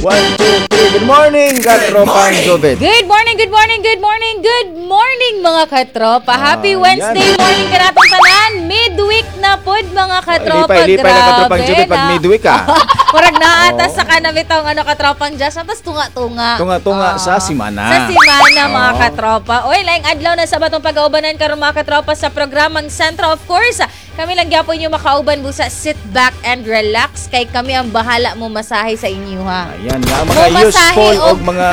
1, 2, 3. Good morning, katropang Jobet. Good morning, good morning, good morning, good morning mga katropa. Happy Wednesday morning ka natong tanan. Midweek na pod mga katropa. Lipay na katropang Jobet pag midweek ka. Murag naatas sa kanabitong katropang Jazz. Tapos tunga-tunga. Tunga-tunga sa simana. Sa simana mga katropa. Uy, laing adlaw na sabatong pag-aubanan karon mga katropa sa programang Sentro. Of course, kami lang gyapon nyo makauban busa. Sit back and relax kay kami ang bahala mo masahe sa inyo ha. Ayan nga, mga useful o mga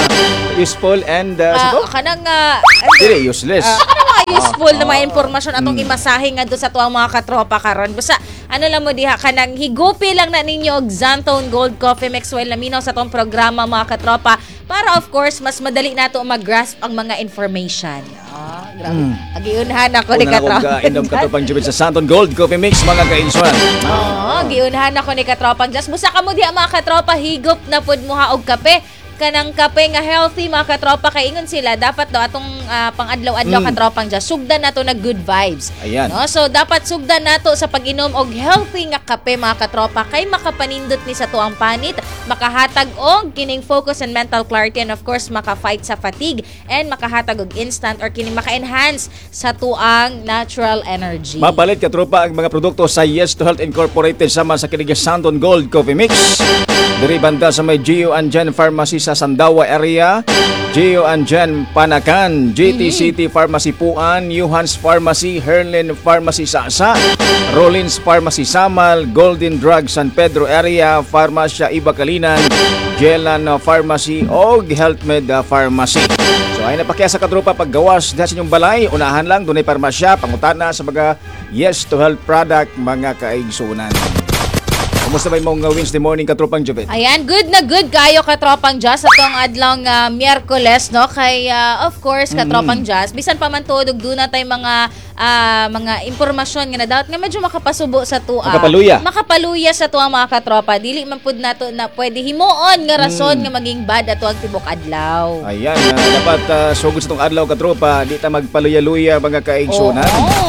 useful and kanang dili useless. Useful na mga impormasyon atong imasahe nga do sa tuwang mga katropa karon. Basta ano lang mo diha kanang higupi lang na ninyo og Zantone Gold Coffee Mix Well laminaw sa tong programa mga katropa para of course mas madali nato mag-grasp ang mga information. Grabe. Agiunhan ako ni katropa. Indom katropang Jobet sa Zantone Gold Coffee Mix mga kainsuan. Giunhan ako ni katropang Jazz. Busa ka mo diha mga katropa higop na pud mo ha og kape. Kanang kape nga healthy mga katropa kay ingon sila dapat daw atong pang-adlaw-adlaw katropang Jazz sugdan nato na good vibes. Ayan. No? So dapat sugdan nato sa pag-inom og healthy nga kape mga katropa kay makapanindot ni sa tuang panit, makahatag og kining focus and mental clarity and of course maka-fight sa fatigue and makahatag og instant or kining maka-enhance sa tuang natural energy. Mapalit katropa ang mga produkto sa Yes to Health Incorporated sama sa kining Zantone Gold Coffee Mix. Diri banda sa may Gio Anjan Pharmacy sa Sandawa area, Gio Anjan Panakan, GT City Pharmacy Puan, Yuhans Pharmacy, Herlin Pharmacy Sasa, Rollins Pharmacy Samal, Golden Drug San Pedro area, Pharmacia Ibacalinan, Jelan Pharmacy o Health Med Pharmacy. So ay napakiya sa katropa paggawas sa inyong balay, unahan lang dunay parmasya, pangutana sa mga Yes to Health product mga kaigsunan. Kumusta ba yung mga Wednesday morning katropang Jobet? Ayan, good na good kayo katropang Jazz atong adlong Miyerkules no kay of course katropang Jazz bisan pa man tuod og duna tay mga impormasyon nga na dapat nga medyo makapasubo sa tuwa. Makapaluya sa tuwa mga katropa. Dili man pud nato na pwede himuon nga rason nga maging bad ato ang tibok adlaw. Ayan, dapat sugod sa tong adlaw katropa, di ta magpaluya-luya mga kaigsunan.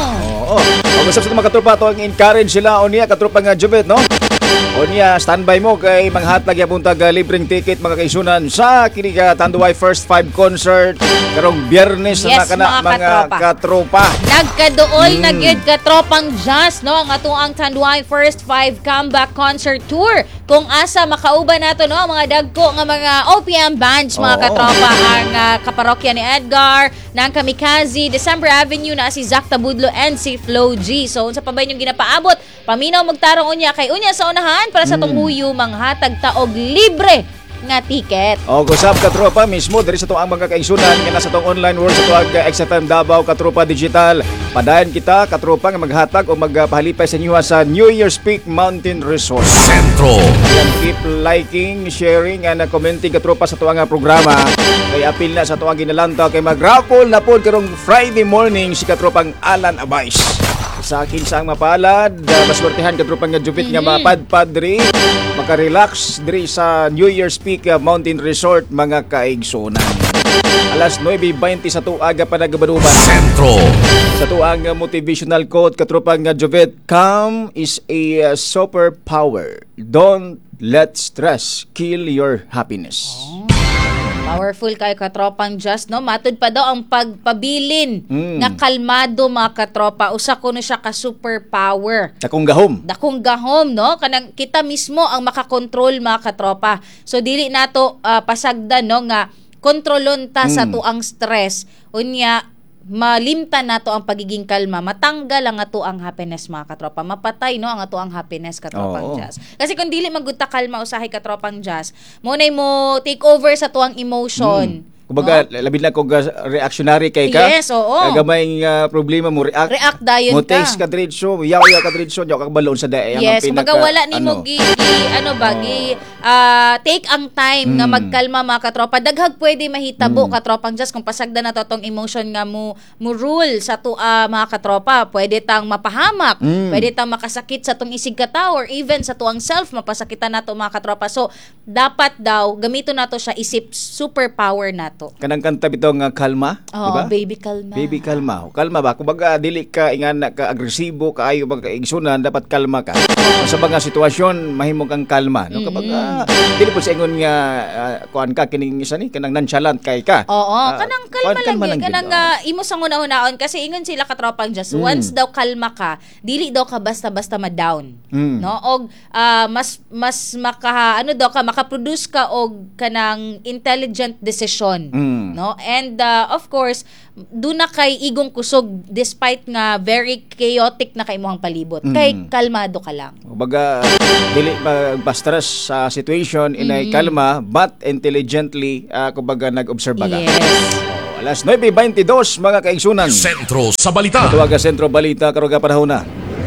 Oo. Kung gusto sa mga katropa to ang encourage sila unya katropa nga Jobet no? Onya, standby mo kay manghatag ya buntag libreng ticket mga kaisunan sa kini ka Tanduay First 5 concert karong Biyernes na kana mga katropa. Nagkaduol na gyud katropang Jazz no ang atuang Tanduay First 5 comeback concert tour. Kung asa makauban nato no mga dagko nga mga OPM bands mga katropa ang kaparokya ni Edgar, ng Kamikaze, December Avenue na si Zach Tabudlo and si Flo G. So unsa pa ba inyong ginapaabot? Paminaw magtarong unya kay unya sa unahan para sa tong huyo manghatag ta og libre nga ticket. O kusap katropa mismo diri sa tuang mga kaigsunan nga nasa tong online world sa tuang XFM Davao Katropa Digital. Padayon kita katropa nga maghatag o magpahalipay sa inyo sa New Year's Peak Mountain Resort Sentro. Keep liking, sharing and commenting katropa sa tuang programa. Kay apil na sa tuang ginalantaw kay mag-raffle na pod karong Friday morning si katropang Alan Abays. Sa akin sa ang mapalad, maswertehan katropang nga Jobet nga mapadpad diri, maka-relax diri sa New Year's Peak Mountain Resort mga kaigsunan. Alas 9:20 sa tuaga pa nagabaduban. Sentro. Sa tuang motivational quote katropang nga Jobet, calm is a superpower. Don't let stress kill your happiness. Powerful kayo katropang Jazz no matud pa daw ang pagpabilin nga kalmado mga katropa usa kuno siya ka superpower. Dakong gahom no kanang kita mismo ang makakontrol mga katropa. So dili nato pasagdan no nga kontrolon ta sa tuang stress unya malimtan nato ang pagiging kalma, matanggal ang ato ang happiness mga katropa, mapatay no ang ato ang happiness katropang Jazz. Kasi kung dili magud ta kalma usahay katropang Jazz, mo nay mo take over sa tuang emotion. Kumbaga, labi na kung reactionary kay ka. Yes, oo. Kagamay problema mo react dayon ka. Mo text ka diretso, yaw ka diretso, yaw ka balon sa dae. Yes, kumbaga wala ni mo take ang time nga magkalma mga katropa. Daghag pwede mahitabo katropang Jazz kung pasagdan na to tong emotion nga mo rule sa mga katropa. Pwede tang mapahamak, pwede tang makasakit sa tong isig kata or even sa tuang self mapasakitan nato mga katropa. So, dapat daw gamito nato siya isip superpower nato. Kanang kanta bitong kalma, diba? Baby kalma. Baby kalma. Kalma ba? Kumbaga dili ka ingana ka agresibo kaayo mga kaigsunan, dapat kalma ka. Sa mga sitwasyon mahimo kang kalma no kapag dili po sa ingon nga kuan ka kining isa ni kanang nonchalant kay ka. Oo, kanang kalma lang gyud. kanang imo sa una-unaon kasi ingon sila katropang just once daw kalma ka, dili daw ka basta-basta ma-down. No? Og mas makaproduce ka og kanang intelligent decision, no? And of course, do na kay igong kusog despite nga very chaotic na kay imong palibot. Kay kalmado ka lang. Baga dili pa-stress sa situation inay kalma but intelligently kumbaga nag-observe ka. Yes. Alas 9:22 mga kaigsunan. Sentro sa Balita. Tuwaga Sentro Balita karuga panahon na.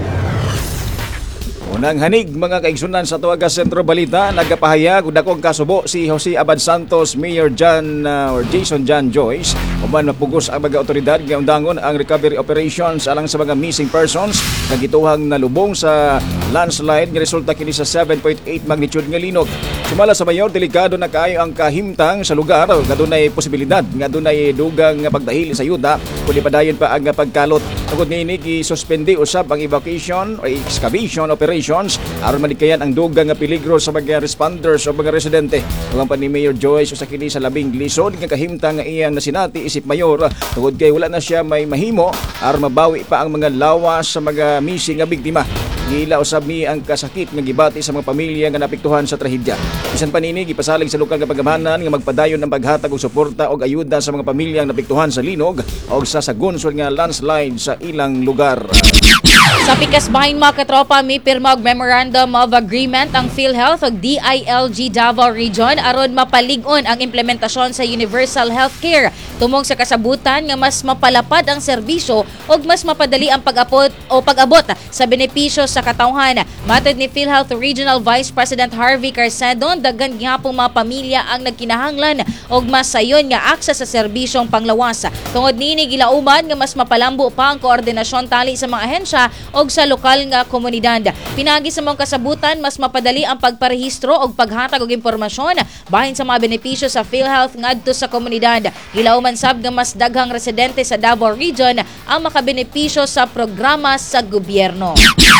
Unang hanig mga kaigsunan sa Tuwaga Sentro Balita, nagapahayag og dakong kasubo si Jose Abad Santos, Mayor Jason John Joyce. Human mapugos ang mga otoridad nga undangon ang recovery operations alang sa mga missing persons nga gituhang nalubong sa landslide nga resulta kini sa 7.8 magnitude nga linog. Sumala sa mayor, delikado na kaayo ang kahimtang sa lugar nga dunay posibilidad nga dunay dugang nga pagdahili sa yuta kundi padayon pa ang pagkalot. Tungod niini gisuspende usab ang evacuation o excavation operations aron madikayan ang dugang nga peligro sa mga responders o mga residente. Tugang pa ni Mayor Joyce usa kini sa labing lisod nga kahimtang nga iyang nasinati isip mayor tungod kay wala na siya may mahimo aron mabawi pa ang mga lawas sa mga missing nga biktima. Gila usab ni ang kasakit nga gibati sa mga pamilya nga napektuhan sa trahedya. Bisan panini gipasalig sa lokal nga pagamahanan nga magpadayon ng paghatag og suporta og ayuda sa mga pamilyang napektuhan sa linog o sa sagunsod nga landslide sa ilang lugar. Sa pikas bahin mga katropa, may pirma og Memorandum of Agreement ang PhilHealth ug DILG Davao Region aron mapalig-on ang implementasyon sa universal healthcare tumong sa kasabutan nga mas mapalapad ang serbisyo ug mas mapadali ang pag-abot sa benepisyo sa katawhan. Matod ni PhilHealth Regional Vice President Harvey Carcedon, daghan gihapong mga pamilya ang nagkinahanglan og mas sayon nga akses sa serbisyong panglawas. Tungod niini gilauman nga mas mapalambo pa ang koordinasyon tali sa mga ahensya og sa lokal nga komunidad. Pinagi sa mga kasabutan, mas mapadali ang pagparehistro og paghatag og impormasyon bahin sa mga benepisyo sa PhilHealth ngadto sa komunidad. Gilauman sab nga mas daghang residente sa Davao Region ang makabenepisyo sa programa sa gobyerno.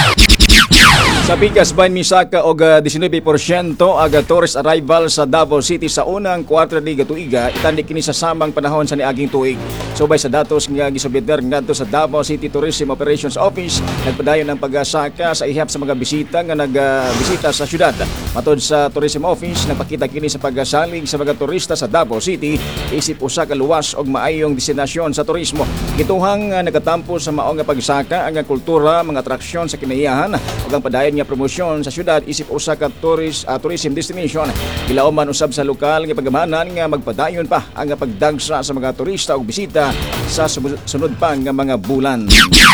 Sa pikas bahin misaka og 19% aga tourist arrival sa Davao City sa unang quarter ni tuiga itandi kini sa samang panahon sa niaging tuig. Subay sa datos nga gisubiter ngadto sa Davao City Tourism Operations Office, nagpadayon ang pagsaka sa ihap sa mga bisita nga nagbisita sa syudad. Matod sa Tourism Office, nagpakita kini sa pagsalig sa mga turista sa Davao City isip usa ka luwas og maayong destinasyon sa turismo. Gituhang nagatampo sa mao nga pagsaka ang kultura, mga atraksyon sa kinaiyahan ug ang padayon nga promosyon sa syudad isip usa ka tourism destination. Gilauman usab sa lokal nga pagamahanan nga magpadayon pa ang pagdagsa sa mga turista ug bisita sa sunod pa nga mga bulan.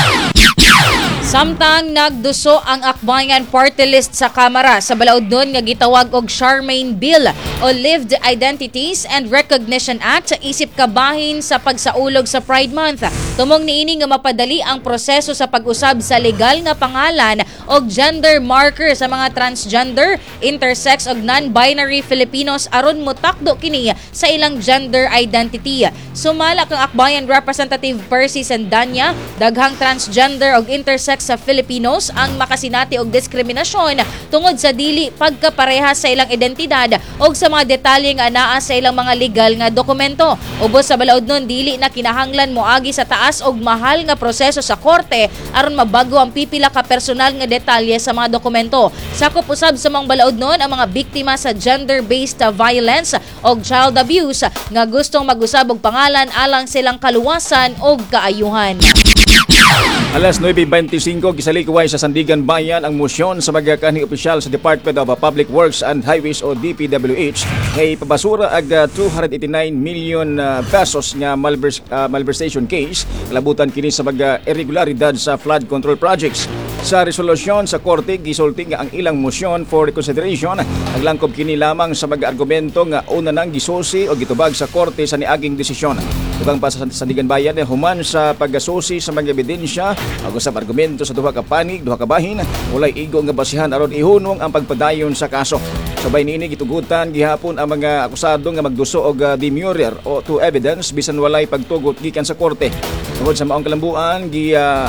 Samtang nagduso ang Akbayan Party List sa Kamara sa balaod nun nga gitawag og Charmaine Bill o Lived Identities and Recognition Act sa isip kabahin sa pagsaulog sa Pride Month. Tumong niini nga mapadali ang proseso sa pag-usab sa legal nga pangalan og gender marker sa mga transgender, intersex ug non-binary Filipinos aron motakdo kini sa ilang gender identity. Sumala kang Akbayan Representative Percy Sendanya, daghang transgender ug intersex sa Filipinos ang makasinati og diskriminasyon tungod sa dili pagkapareha sa ilang identidad ug sa mga detalye nga anaa sa ilang mga legal nga dokumento. Ubos sa balaod nun, dili na kinahanglan moagi sa taas og mahal nga proseso sa korte aron mabago ang pipila ka personal nga detalye sa mga dokumento. Sakop usab sa mga balaod nun ang mga biktima sa gender-based violence og child abuse nga gustong mag-usab og pangalan alang silang kaluwasan og kaayuhan. Alas 9:25 gisalikuway sa Sandigan Bayan ang mosyon sa mga kanhi opisyal sa Department of Public Works and Highways o DPWH kay pabasura ag 289 million pesos nga malversation case kalabutan kini sa mga irregularidad sa flood control projects. Sa resolusyon sa korte gisulti nga ang ilang mosyon for reconsideration naglangkob kini lamang sa mga argumento nga una nang gisusi o gitubag sa korte sa niaging desisyon. Tugang pa sa Sandigan Bayan human sa pagasusi sa mga ebidensya ug usab argumento sa duha ka panig, duha ka bahin, walay igo nga basihan aron ihunong ang pagpadayon sa kaso. Sabay niini gitugutan gihapon ang mga akusado nga magduso og demurrer o to evidence bisan walay pagtugot gikan sa korte. Tungod sa maong kalambuan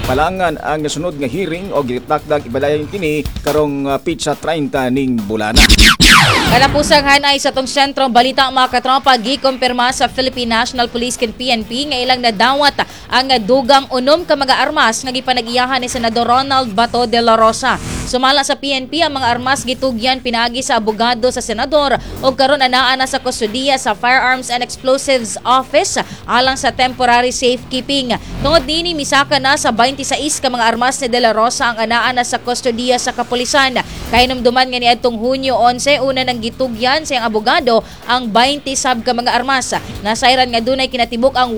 palangan ang sunod nga hearing o gitakdag ibalayan kini karong pitsa 30 ning bulana. Kalapusang hanay sa tong sentro balita mga katropa gikumpirma sa Philippine National Police ken PNP nga ilang nadawat ang dugang unom ka mga armas nga gipanag-iyahan ni Senador Ronald Bato de la Rosa. Sumala sa PNP ang mga armas gitugyan pinagi sa abogado sa senador ug karon anaa na sa kustudiya sa Firearms and Explosives Office alang sa temporary safekeeping. Tungod nini misaka na sa 26 ka mga armas ni De La Rosa ang anaa na sa kustudiya sa kapulisan. Kahinumduman nga niadtong Hunyo 11 una nang gitugyan sa iyang abogado ang 20 sab ka mga armas. Nasayran nga dunay kinatibuk ang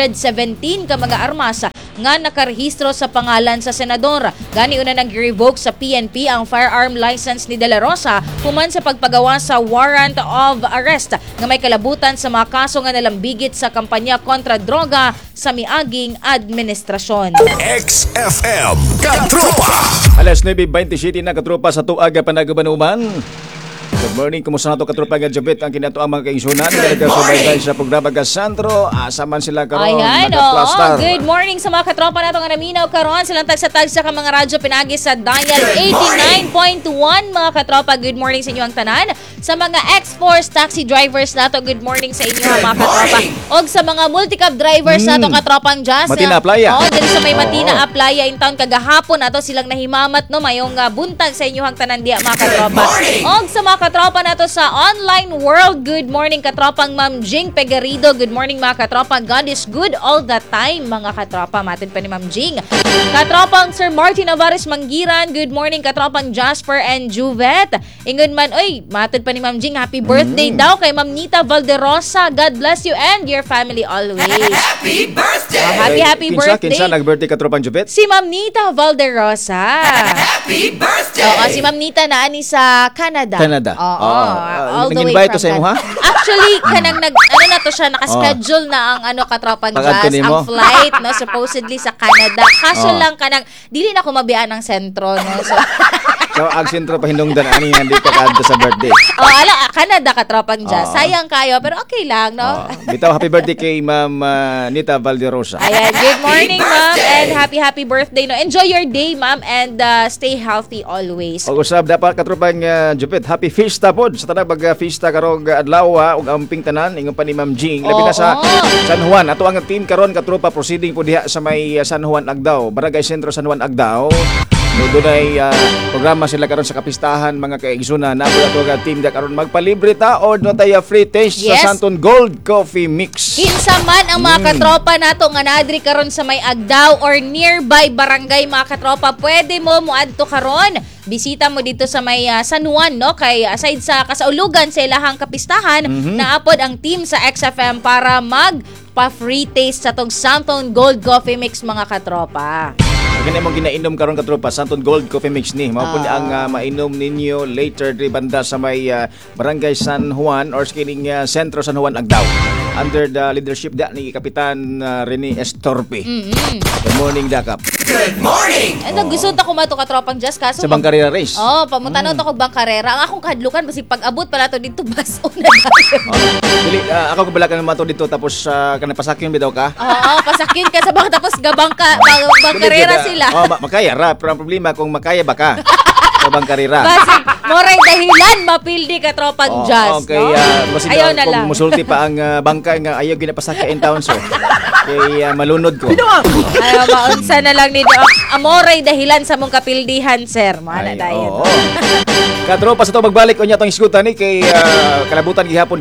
117 ka mga armas nga nakarehistro sa pangalan sa senador. Gani una nang gi-revoke sa PNP ang firearm license ni De La Rosa human sa pagpagawa sa warrant of arrest nga may kalabutan sa mga kaso nga nalambigit sa kampanya kontra droga sa miaging administrasyon. XFM Katropa. Alas 9:27 na katropa sa tuaga panagabanuman. Good morning, kumusta na ito katropa nga Jabit ang kinato ang mga kaigsunan talaga subay sa programa ka Sandro asa man sila karon Ayan, nagaplastar. good morning sa mga katropa nato nga naminaw karon silang tagsa-tagsa ka mga radyo pinagi sa dial 89.1 mga katropa. Good morning sa inyo ang tanan. Sa mga X-Force taxi drivers nato, good morning sa inyo mga katropa. Og sa mga multi-cab drivers nato katropang Jazz. Matina Playa. Dili sa may Matina Playa in town kagahapon nato silang nahimamat no mayong buntag sa inyo ang tanan diya mga katropa. Og sa mga katropa nato sa online world, good morning katropang Ma'am Jing Pegarido. Good morning mga katropa. God is good all the time mga katropa. Matin pa ni Ma'am Jing. Katropang Sir Martin Avares Manggiran. Good morning katropang Jasper and Juvet. Ingon man, oy, matin pa ni Ma'am Jing. Happy birthday daw kay Ma'am Nita Valderosa. God bless you and your family always. Happy birthday! Happy birthday. Kinsa nag-birthday katropang Jabit? Si Ma'am Nita Valderosa. Happy birthday! Oo, si Ma'am Nita naani sa Canada. Oo, all the way nag-invite to from sa imo, ha? Actually, kanang na to siya, nakaschedule na ang katropang Pagad ko Jazz, nimo. ang flight, no, supposedly sa Canada. Kaso lang kanang, dili na ko mabiyaan ng sentro, no, so, So ang sentro pa hinungdan ani nga di ka kadto sa birthday. Canada katropang Jazz. Sayang kayo, pero okay lang, no? Bitaw happy birthday kay Ma'am Nita Valderosa. Ayan, good morning, ma'am, and happy birthday, no? Enjoy your day, ma'am, and stay healthy always. Og usab dapat katropang Jupit, happy fiesta pod sa tanang fiesta karong adlaw ug amping tanan ingon pa ni Ma'am Jing labi na sa San Juan. Ato ang team karon katropa proceeding po diha sa may San Juan Agdao, Barangay Sentro San Juan Agdao. Dunay programa sila karon sa kapistahan mga kaigsunan. Napo ato nga team da karon magpalibre ta or no tay free taste Yes. sa Santon Gold Coffee Mix. Kinsa man ang mga katropa nato nga nadri karon sa may Agdao or nearby barangay mga katropa, pwede mo muadto karon. Bisita mo dito sa may San Juan, no? Kay aside sa kasaulugan sa ilahang kapistahan, naapod ang team sa XFM para pa-free taste sa tong Santon Gold Coffee Mix mga katropa. Kani mo ginainom karon katropa Santon Gold Coffee Mix ni. Mao po ang mainom ninyo later di banda sa may Barangay San Juan or skining Sentro San Juan Agdao. Under the leadership da ni Kapitan Rene Estorpe. Good morning, Dakap. Good morning! Ano, gusto ta ko mato katropang Jazz kaso Sa Bangkarera Race. pamuntanon to kog Bangkarera. Ang akong kadlukan basig pag-abot pala to dito bus una tayo. Dili, ako kabala ka naman to dito tapos kanapasakyon bidaw ka. Oo, pasakin ka sa bang tapos Bangkarera sila. Makaya ra. Pero ang problema kung makaya ba ka sa Bangkarera. Basig, moray dahilan mapildi ka tropang Jazz. Okay, no? basig Ayaw na lang. kung musulti pa ang bangka nga ayaw ginapasaka in town so. Kay malunod ko. Ayaw, maunsa na lang nito. Amoray dahilan sa mong kapildihan, sir. Mana dayon. Oo. Katropa sa to magbalik unya tong isgutan ni kay kalabutan gihapon